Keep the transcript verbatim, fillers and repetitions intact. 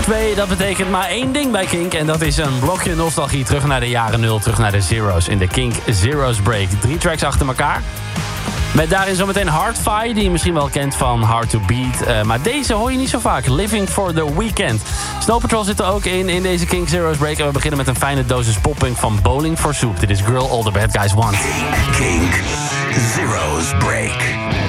half twee, dat betekent maar één ding bij Kink. En dat is een blokje nostalgie terug naar de jaren nul, terug naar de Zero's in de Kink Zero's Break. Drie tracks achter elkaar. Met daarin zometeen Hardfire, die je misschien wel kent van Hard to Beat. Uh, maar deze hoor je niet zo vaak. Living for the Weekend. Snow Patrol zit er ook in, in deze Kink Zero's Break. En we beginnen met een fijne dosis poppunk van Bowling for Soup. Dit is Girl All the Bad Guys Want. Kink Zero's Break.